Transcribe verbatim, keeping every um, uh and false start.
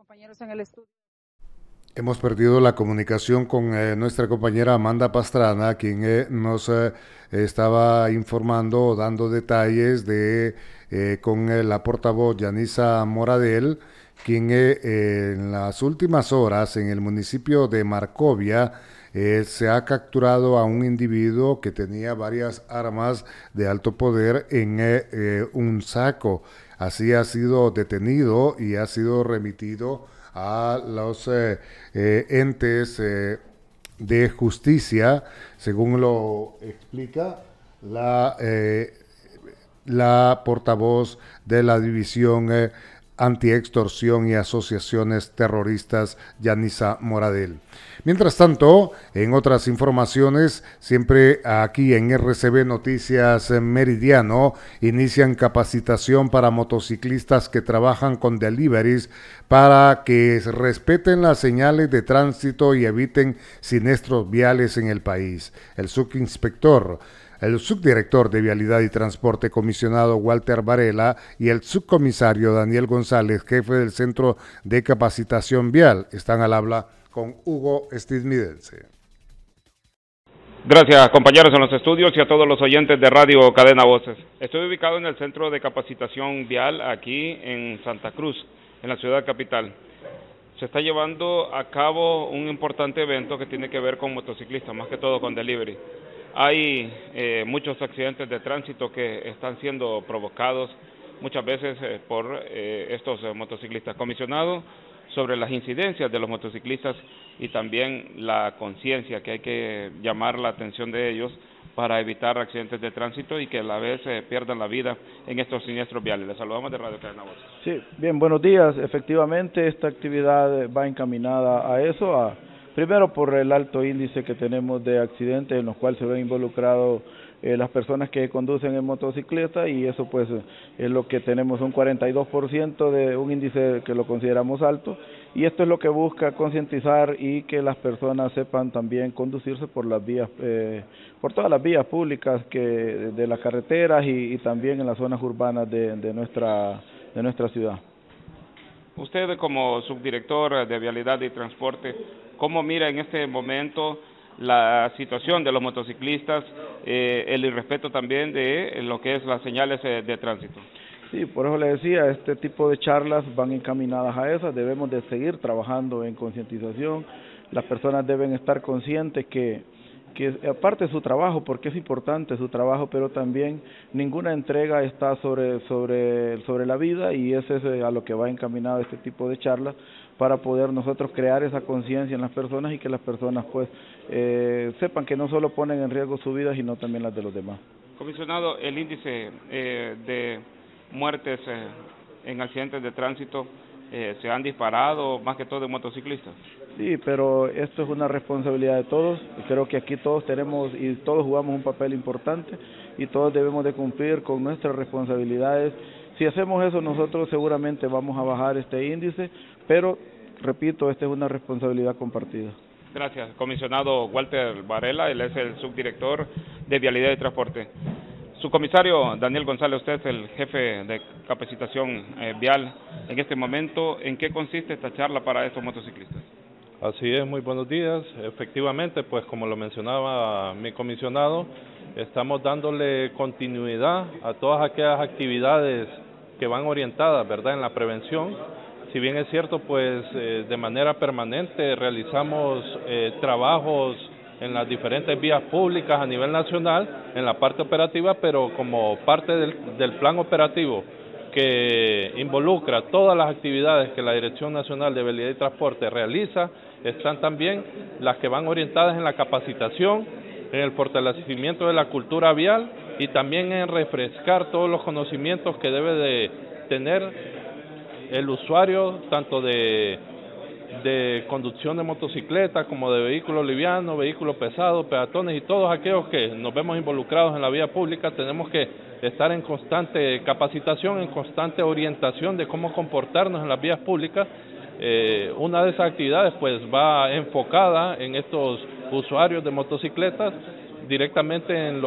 compañeros en el estudio. Hemos perdido la comunicación con eh, nuestra compañera Amanda Pastrana, quien eh, nos eh, estaba informando o dando detalles de eh, con eh, la portavoz Yanisa Moradel, quien eh, eh, en las últimas horas en el municipio de Marcovia eh, se ha capturado a un individuo que tenía varias armas de alto poder en eh, eh, un saco. Así ha sido detenido y ha sido remitido a los eh, eh, entes eh, de justicia, según lo explica la, eh, la portavoz de la división eh, antiextorsión y asociaciones terroristas, Yanisa Moradel. Mientras tanto, en otras informaciones, siempre aquí en R C B Noticias Meridiano, inician capacitación para motociclistas que trabajan con deliveries para que respeten las señales de tránsito y eviten siniestros viales en el país. El subinspector el subdirector de Vialidad y Transporte, comisionado Walter Varela, y el subcomisario Daniel González, jefe del Centro de Capacitación Vial, están al habla con Hugo Stidmidense. Gracias, compañeros en los estudios y a todos los oyentes de Radio Cadena Voces. Estoy ubicado en el Centro de Capacitación Vial aquí en Santa Cruz, en la ciudad capital. Se está llevando a cabo un importante evento que tiene que ver con motociclistas, más que todo con delivery. Hay eh, muchos accidentes de tránsito que están siendo provocados muchas veces eh, por eh, estos eh, motociclistas. Comisionado sobre las incidencias de los motociclistas y también la conciencia que hay que llamar la atención de ellos para evitar accidentes de tránsito y que a la vez eh, pierdan la vida en estos siniestros viales. Les saludamos de Radio Cadena Voces. Sí, bien, buenos días. Efectivamente, esta actividad va encaminada a eso, a primero por el alto índice que tenemos de accidentes en los cuales se ven involucrados eh, las personas que conducen en motocicleta, y eso pues es lo que tenemos, un cuarenta y dos por ciento de un índice que lo consideramos alto, y esto es lo que busca concientizar y que las personas sepan también conducirse por las vías, eh, por todas las vías públicas que de las carreteras y, y también en las zonas urbanas de, de nuestra de nuestra ciudad. Usted, como subdirector de Vialidad y Transporte, ¿cómo mira en este momento la situación de los motociclistas, eh, el irrespeto también de lo que es las señales eh, de tránsito? Sí, por eso le decía, este tipo de charlas van encaminadas a eso. Debemos de seguir trabajando en concientización. Las personas deben estar conscientes que que aparte de su trabajo, porque es importante su trabajo, pero también ninguna entrega está sobre sobre sobre la vida, y ese es a lo que va encaminado este tipo de charlas, para poder nosotros crear esa conciencia en las personas y que las personas pues eh, sepan que no solo ponen en riesgo su vida, sino también las de los demás. Comisionado, el índice eh, de muertes eh, en accidentes de tránsito eh, se han disparado, más que todo de motociclistas. Sí, pero esto es una responsabilidad de todos, y creo que aquí todos tenemos y todos jugamos un papel importante, y todos debemos de cumplir con nuestras responsabilidades. Si hacemos eso, nosotros seguramente vamos a bajar este índice, pero repito, esta es una responsabilidad compartida. Gracias, comisionado Walter Varela, él es el subdirector de Vialidad y Transporte. Subcomisario Daniel González, usted es el jefe de capacitación eh, vial en este momento. ¿En qué consiste esta charla para estos motociclistas? Así es, muy buenos días. Efectivamente, pues como lo mencionaba mi comisionado, estamos dándole continuidad a todas aquellas actividades que van orientadas, ¿verdad?, en la prevención. Si bien es cierto, pues eh, de manera permanente realizamos eh, trabajos en las diferentes vías públicas a nivel nacional, en la parte operativa, pero como parte del, del plan operativo que involucra todas las actividades que la Dirección Nacional de Vialidad y Transporte realiza, están también las que van orientadas en la capacitación, en el fortalecimiento de la cultura vial y también en refrescar todos los conocimientos que debe de tener el usuario, tanto de, de conducción de motocicleta como de vehículos livianos, vehículos pesados, peatones y todos aquellos que nos vemos involucrados en la vía pública. Tenemos que estar en constante capacitación, en constante orientación de cómo comportarnos en las vías públicas. Eh, una de esas actividades pues va enfocada en estos usuarios de motocicletas, directamente en los